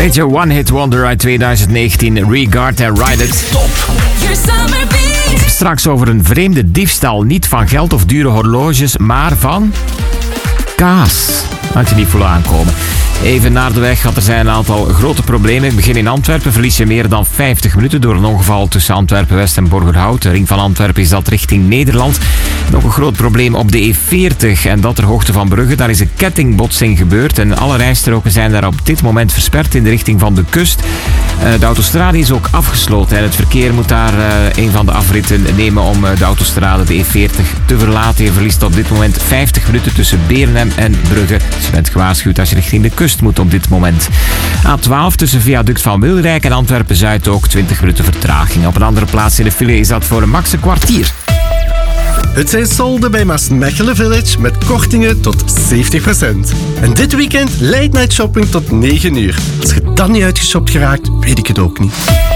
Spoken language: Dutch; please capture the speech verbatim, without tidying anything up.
Beetje one-hit wonder uit twintig negentien. Regard and Ride It. Top. Your summer beat. Straks over een vreemde diefstal. Niet van geld of dure horloges, maar van kaas. Had je niet voelen aankomen. Even naar de weg, want er zijn een aantal grote problemen. Ik begin in Antwerpen. Verlies je meer dan vijftig minuten door een ongeval tussen Antwerpen-West en Borgerhout. De ring van Antwerpen is dat richting Nederland. Nog een groot probleem op de E veertig en dat ter hoogte van Brugge. Daar is een kettingbotsing gebeurd en alle rijstroken zijn daar op dit moment versperd in de richting van de kust. De autostrade is ook afgesloten en het verkeer moet daar een van de afritten nemen om de autostrade, de E veertig, te verlaten. Je verliest op dit moment vijftig minuten tussen Beernem en Brugge. Dus je bent gewaarschuwd als je richting de kust moet op dit moment. A twaalf tussen Viaduct van Wilrijk en Antwerpen-Zuid ook twintig minuten vertraging. Op een andere plaats in de file is dat voor een max een kwartier. Het zijn solden bij Maasmechelen Village met kortingen tot zeventig procent. En dit weekend late night shopping tot negen uur. Als je dan niet uitgeshopt geraakt, weet ik het ook niet.